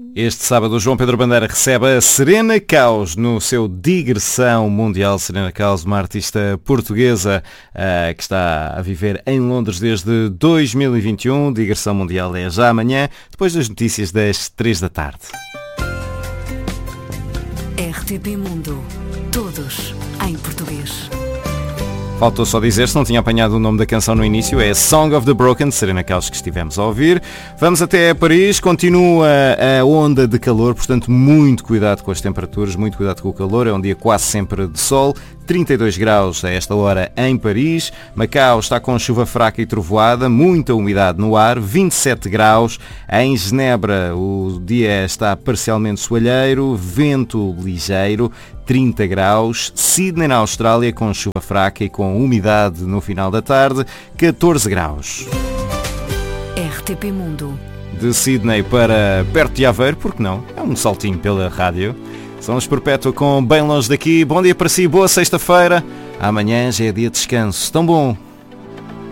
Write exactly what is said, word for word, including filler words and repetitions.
Este sábado o João Pedro Bandeira recebe a Serena Caus no seu Digressão Mundial. Serena Caus, uma artista portuguesa uh, que está a viver em Londres desde dois mil e vinte e um. Digressão Mundial é já amanhã, depois das notícias das três da tarde. R T P Mundo. Todos em português. Faltou só dizer, se não tinha apanhado o nome da canção no início, é Song of the Broken, Serena Caus, que estivemos a ouvir. Vamos até Paris, continua a onda de calor, portanto muito cuidado com as temperaturas, muito cuidado com o calor, é um dia quase sempre de sol. trinta e dois graus a esta hora em Paris. Macau está com chuva fraca e trovoada, muita umidade no ar, vinte e sete graus. Em Genebra o dia está parcialmente soalheiro, vento ligeiro, trinta graus. Sydney, na Austrália, com chuva fraca e com umidade no final da tarde, catorze graus. R T P Mundo. De Sydney para perto de Aveiro, porque não? É um saltinho pela rádio. São os Perpétua com Bem Longe Daqui. Bom dia para si, boa sexta-feira. Amanhã já é dia de descanso. Tão bom.